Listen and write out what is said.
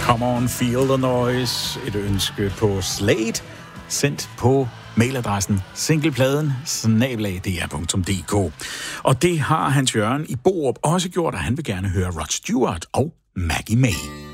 Come on, feel the noise. Et ønske på Slate, sendt på mailadressen singlepladen@dr.dk. Og det har Hans Jørgen i Borup også gjort, og han vil gerne høre Rod Stewart og Maggie May.